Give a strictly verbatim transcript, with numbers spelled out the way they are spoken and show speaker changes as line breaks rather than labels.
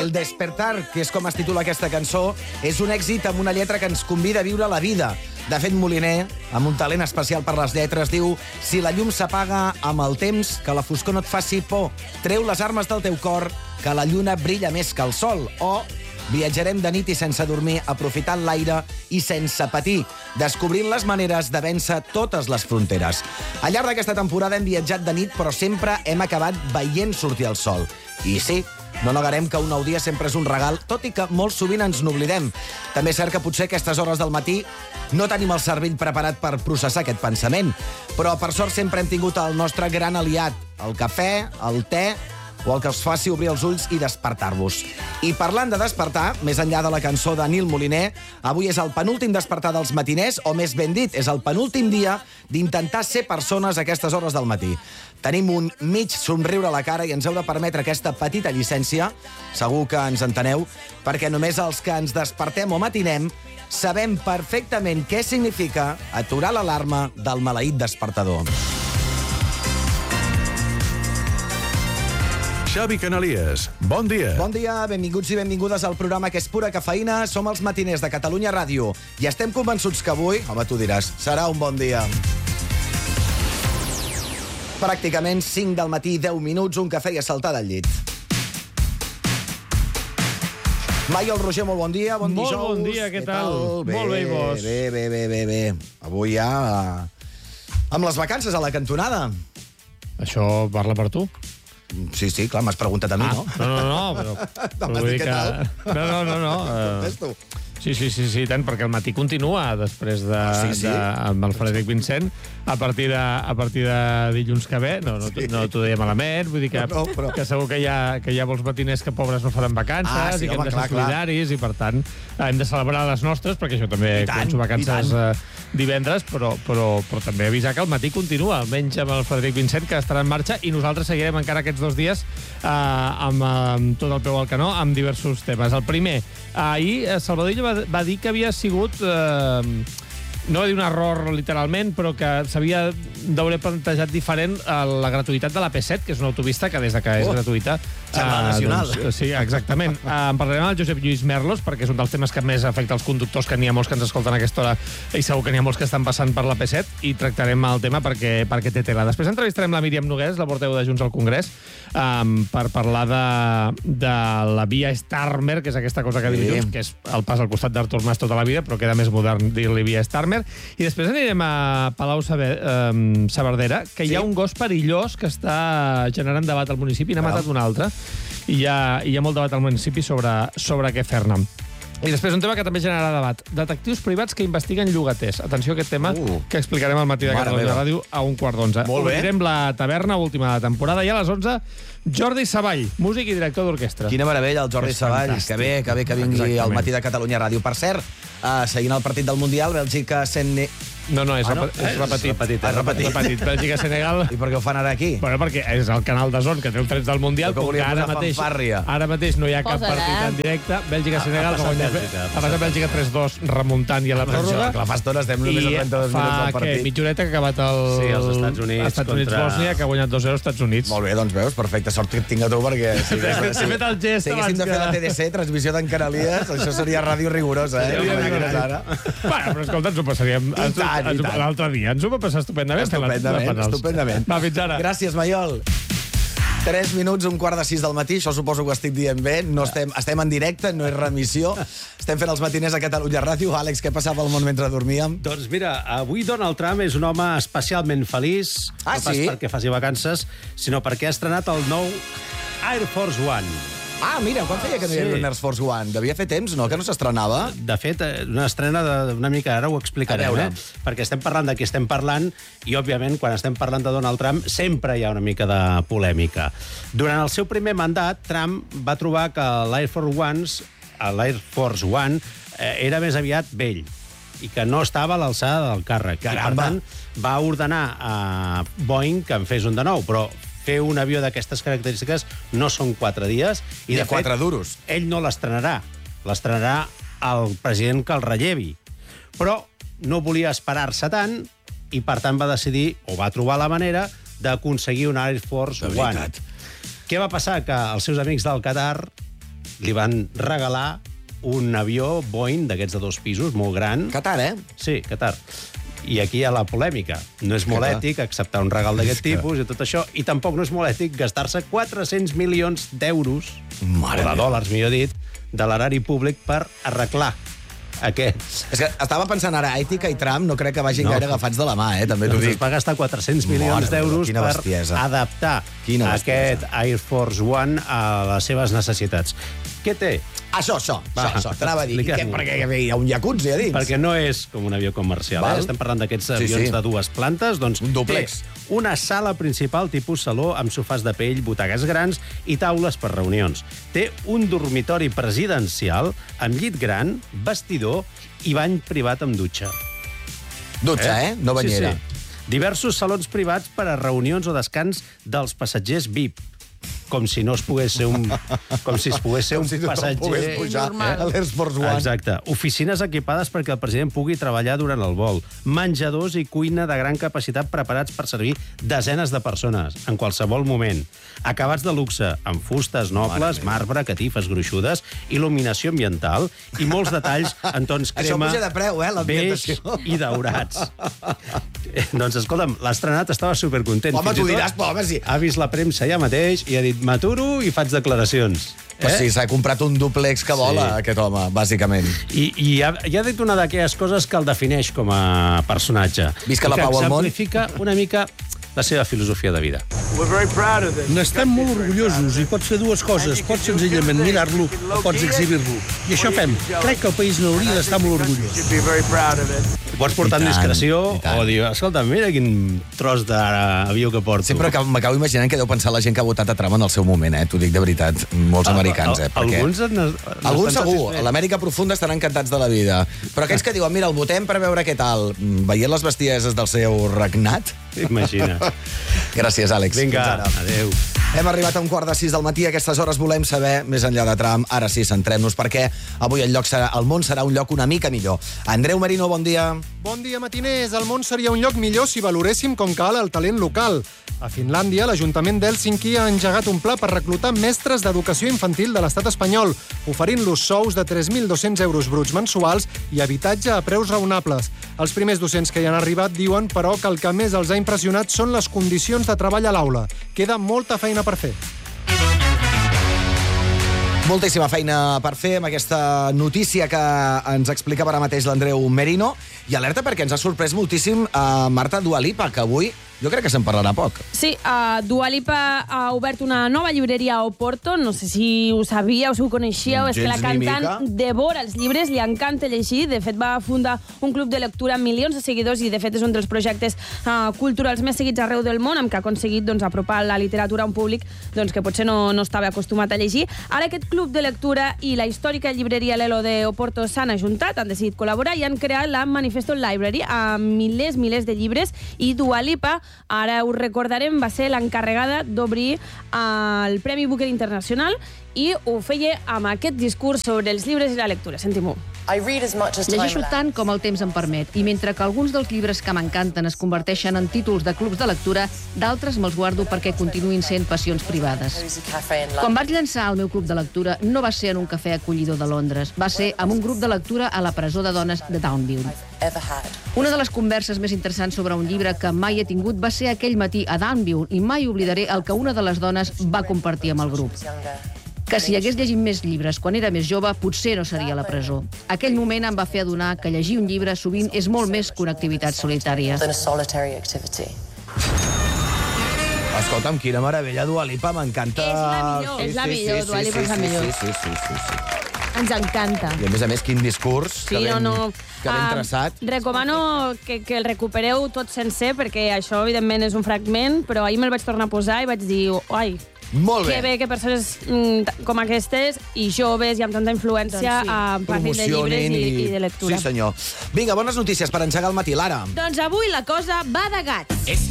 El despertar, que és com es titula aquesta cançó, és un èxit amb una lletra que ens convida a viure la vida. De fet, Moliner, amb un talent especial per les lletres, diu: si la llum s'apaga amb el temps, que la foscor no et faci por. Treu les armes del teu cor, que la lluna brilla més que el sol. O viatjarem de nit i sense dormir, aprofitant l'aire i sense patir, descobrint les maneres de vèncer totes les fronteres. Al llarg d'aquesta temporada hem viatjat de nit, però sempre hem acabat veient sortir el sol. I sí, no negarem que un nou dia sempre és un regal, tot i que molt sovint ens n'oblidem. També és cert que potser a aquestes hores del matí no tenim el cervell preparat per processar aquest pensament, però per sort sempre hem tingut el nostre gran aliat, el cafè, el te o el que us faci obrir els ulls i despertar-vos. I parlant de despertar, més enllà de la cançó de Nil Moliner, avui és el penúltim despertar dels matiners, o més ben dit, és el penúltim dia d'intentar ser persones a aquestes hores del matí. Tenim un mig somriure a la cara i ens heu de permetre aquesta petita llicència, segur que ens enteneu, perquè només els que ens despertem o matinem sabem perfectament què significa aturar l'alarma del maleït despertador.
Xavi Canalies, bon dia.
Bon dia, benvinguts i benvingudes al programa que és pura cafeïna. Som els matiners de Catalunya Ràdio i estem convençuts que avui, home, tu diràs, serà un bon dia. Pràcticament cinc del matí, deu minuts, un cafè i a saltar del llit. Maiol Roger, molt bon dia, bon dijous.
Molt bon dia, què tal?
Bé,
molt bé, i vos?
Bé, bé, bé, bé, bé. Avui ja amb les vacances a la cantonada.
Això parla per tu?
Sí, sí, clar, m'has preguntat a mi,
ah,
no?
No, no, no, però...
No m'has dit què tal?
No, no, no, no.
Contesto.
Sí, sí, sí, sí, tant, perquè el matí continua després de,
Ah, sí, sí?
de amb el Frederic Vincent a partir de, a partir de dilluns que ve. No, no,
Sí.
no t'ho deia malament, vull dir que,
No, no, però-
que segur que hi, ha, que hi ha molts matiners que pobres no faran vacances
Ah, sí,
i que
home,
hem de
clar,
ser
clar.
solidaris i, per tant, hem de celebrar les nostres, perquè això també
I tant,
començo
i
vacances
tant.
eh, divendres, però, però, però també avisar que el matí continua, almenys amb el Frederic Vincent, que estarà en marxa, i nosaltres seguirem encara aquests dos dies eh, amb, amb tot el peu al canó, amb diversos temes. El primer, ahir eh, Salvador Illa va, va dir que havia sigut... Eh, no va dir un error literalment, però que s'havia d'haver plantejat diferent a la gratuïtat de la P set, que és una autopista que des de que és
Oh,
gratuïta...
sembla nacional.
Doncs, sí, exactament. Eh, en parlarem amb el Josep Lluís Merlos, perquè és un dels temes que més afecta els conductors, que n'hi ha molts que ens escolten a aquesta hora i segur que n'hi ha molts que estan passant per la P set, i tractarem el tema perquè, perquè té tela. Després entrevistarem la Míriam Nogués, la portaveu de Junts al Congrés, um, per parlar de, de la via Starmer, que és aquesta cosa que
Sí.
diu Junts, que és el pas al costat d'Artur Mas tota la vida, però queda més modern dir-li via Starmer. I després anirem a Palau-saverdera, que hi ha un gos perillós que està generant debat al municipi, n'ha matat un altre, i hi ha, hi ha molt debat al municipi sobre, sobre què fer-ne. I després un tema que també generarà debat. Detectius privats que investiguen llogaters. Atenció a aquest tema,
Uh.
que explicarem al matí de
Mare
Catalunya
meva.
Ràdio a un quart d'onze.
Molt bé.
Obrirem la taverna, última de la temporada, i a les onze, Jordi Savall, músic i director d'orquestra.
Quina meravella, el Jordi
És
Savall.
fantàstic.
Que bé, que bé que vingui
Exactament.
al matí de Catalunya Ràdio. Per cert, uh, seguint el partit del Mundial, Bèlgica-Sen...
No, no, és,
Ah, no?
repe- és repetit.
repetit, és repetit.
repetit. Bèlgica-Senegal...
I per què ho fan ara aquí?
Bueno, perquè és el canal de Zon que té els drets del Mundial,
Jo que
com que
volia
ara
posar
mateix,
fanfàrria.
ara mateix no hi ha cap
Posa-la.
partit en directe. Bèlgica-Senegal
Ha- ha
ha
passat
guanyat
Bèlgica, ha
ha passat Bèlgica tres dos remuntant i a la pròrroga.
Que la fa estona, estem només a
I
trenta-dos minuts
fa,
del
què,
partit.
mitja horeta que ha acabat el...
Sí, els Estats Units
Estats Units
contra-
Bòsnia, que ha guanyat dos zero als Estats Units.
Molt bé, doncs veus, perfecte. Sort que et tinc a tu, perquè si,
T'he
si,
fet el gest
si haguéssim de
abans
fer la
que-
T D C, transmissió d'en Canalies, això seria ràdio rigorosa, eh?
Seria
Com la que
rigorosa.
és ara.
Bueno, però escolta, ens ho passaríem...
I
ens ho-
tant, i
ens ho-
tant.
L'altre dia ens ho va passar estupendament. fent la- la
Estupendament,
penals.
estupendament.
Va, fins ara.
Gràcies, Maiol. Tres minuts, un quart de sis del matí, això suposo que ho estic dient bé. No estem, estem en directe, no és remissió. Estem fent els matiners a Catalunya Ràdio. Àlex, què passava al món mentre dormíem?
Doncs mira, avui Donald Trump és un home especialment feliç,
Ah,
no pas
sí?
perquè faci vacances, sinó perquè ha estrenat el nou Air Force One.
Ah, mira, quan feia que no hi havia
Sí.
un Air Force One? Devia fer temps, no?, que no s'estrenava.
De fet, eh, una estrena de- d'una mica, ara ho explicarem,
A veure.
eh? Perquè estem parlant de qui estem parlant i, òbviament, quan estem parlant de Donald Trump, sempre hi ha una mica de polèmica. Durant el seu primer mandat, Trump va trobar que l'Air Force One, l'Air Force One eh, era més aviat vell i que no estava a l'alçada del càrrec. I, per
Caramba.
tant, va ordenar a Boeing que en fes un de nou, però fer un avió d'aquestes característiques no són quatre dies.
I de quatre duros.
Ell no l'estrenarà. L'estrenarà el president que el rellevi. Però no volia esperar-se tant i, per tant, va decidir, o va trobar la manera, d'aconseguir un Air Force
De
One.
veritat.
Què va passar? Que els seus amics del Qatar li van regalar un avió Boeing d'aquests de dos pisos, molt gran.
Qatar, eh?
Sí, Qatar. I aquí hi ha la polèmica. No és molt ètic acceptar un regal d'aquest tipus i tot això, i tampoc no és molt ètic gastar-se quatre-cents milions d'euros, o de dòlars, millor dit, de l'erari públic per arreglar aquests.
És que estava pensant ara, ètica i Trump no crec que vagin no. gaire agafats de la mà, eh? També t'ho
Doncs
dic.
es va gastar quatre-cents milions d'euros per
bestiesa.
adaptar aquest Air Force One a les seves necessitats. Què té?
Això, això,
Va,
això, això. T'anava a dir.
expliquem-ho.
Què, perquè hi ha un jacuzzi a dins.
Perquè no és com un avió comercial. Eh? Estem parlant d'aquests
Sí,
avions
sí.
de dues plantes. Doncs
Un dúplex.
té una sala principal tipus saló amb sofàs de pell, butaques grans i taules per reunions. Té un dormitori presidencial amb llit gran, vestidor i bany privat amb dutxa.
Dutxa, eh? No banyera.
Sí, sí. Diversos salons privats per a reunions o descans dels passatgers V I P. Com si no es pogués ser un, com si es pogués ser un
si tothom
passatger...
pogués pujar
normal.
a l'Air Force One.
Exacte. Oficines equipades perquè el president pugui treballar durant el vol. Menjadors i cuina de gran capacitat preparats per servir desenes de persones en qualsevol moment. Acabats de luxe, amb fustes nobles, marbre, catifes gruixudes, il·luminació ambiental i molts detalls en tons
Això
crema,
puja de preu, eh,
beix
l'ambientació.
i daurats. Eh, doncs, escolta'm, l'ha estrenat, estava supercontent.
Home,
Fins i
tu
tot
diràs, però, home, sí.
Ha vist la premsa ja mateix i ha dit, m'aturo i faig declaracions.
Però sí, s'ha comprat un dúplex que vola,
Sí.
aquest home, bàsicament.
I, i ha, i ha dit una d'aquelles coses que el defineix com a personatge.
Visca
I
la
que
pau al món.
exemplifica una mica la seva filosofia de vida.
N'estem molt orgullosos i pots fer dues coses. Pots senzillament mirar-lo o pots exhibir-lo. I això fem. Crec que el país n'hauria d'estar molt orgullós.
Ho pots portar amb
I tant,
discreció
i tant.
o dir, escolta, mira quin tros d'avió que porto.
Sempre que m'acabo imaginant que deu pensar la gent que ha votat a Trump en el seu moment, eh? T'ho dic de veritat. Molts americans, eh? Perquè...
Alguns...
Alguns segur, a l'Amèrica profunda estaran encantats de la vida. Però aquells que diuen, mira, el votem per veure què tal, veient les bestieses del seu regnat...
Imagina.
Gràcies, Àlex.
Vinga,
Fins ara.
adéu.
Hem arribat a un quart de sis del matí. A aquestes hores volem saber, més enllà de Trump, ara sí, centrem-nos, perquè avui el, lloc serà, el món serà un lloc una mica millor. Andreu Merino, bon dia.
Bon dia, matiners. El món seria un lloc millor si valoréssim com cal el talent local. A Finlàndia, l'Ajuntament d'Hèlsinki ha engegat un pla per reclutar mestres d'educació infantil de l'estat espanyol, oferint-los sous de tres mil dos-cents euros bruts mensuals i habitatge a preus raonables. Els primers docents que hi han arribat diuen, però, que el que més els ha impressionat són les condicions de treball a l'aula. Queda molta feina per fer.
Moltíssima feina per fer amb aquesta notícia que ens explicava ara mateix l'Andreu Merino. I alerta perquè ens ha sorprès moltíssim a Marta Dua Lipa, que avui jo crec que se'n parlarà poc.
Sí, uh, Dua Lipa ha obert una nova llibreria a Oporto. No sé si ho sabíeu, si ho coneixíeu. És que la
Gens ni
cantant
mica.
devora els llibres, li encanta llegir. De fet, va fundar un club de lectura amb milions de seguidors i, de fet, és un dels projectes uh, culturals més seguits arreu del món, amb què ha aconseguit doncs, apropar la literatura a un públic doncs, que potser no, no estava acostumat a llegir. Ara aquest club de lectura i la històrica llibreria Lelo de Oporto s'han ajuntat, han decidit col·laborar i han creat la Manifesto Library amb milers, milers de llibres, i Dua Lipa, ara ho recordarem, va ser l'encarregada d'obrir el Premi Booker Internacional i ho feia amb aquest discurs sobre els llibres i la lectura. Sentim-ho.
Llegeixo tant com el temps em permet, i mentre que alguns dels llibres que m'encanten es converteixen en títols de clubs de lectura, d'altres me'ls guardo perquè continuïn sent passions privades. Quan vaig llançar el meu club de lectura, no va ser en un cafè acollidor de Londres, va ser amb un grup de lectura a la presó de dones de Downville. Una de les converses més interessants sobre un llibre que mai he tingut va ser aquell matí a Downville, i mai oblidaré el que una de les dones va compartir amb el grup. Que si hagués llegit més llibres quan era més jove, potser no seria a la presó. Aquell moment em va fer adonar que llegir un llibre sovint és molt més que una activitat solitària.
Escolta'm, quina meravella, Dua Lipa, m'encanta.
És la millor. És la millor, Dua Lipa és la millor.
Sí, sí, sí, sí, sí.
Ens encanta.
I a més a més, quin discurs
Sí,
que ben,
no, no.
que ben
Ah,
traçat.
recomano que, que el recupereu tot sencer, perquè això, evidentment, és un fragment, però ahir me'l vaig tornar a posar i vaig dir, ai,
Molt bé.
que bé que persones mm, com aquestes i joves i amb tanta influència
Doncs sí.
eh, parlin de llibres i, i de lectura.
Sí, senyor. Vinga, bones notícies per engegar el matí, Lara.
Doncs avui la cosa va de gats.
És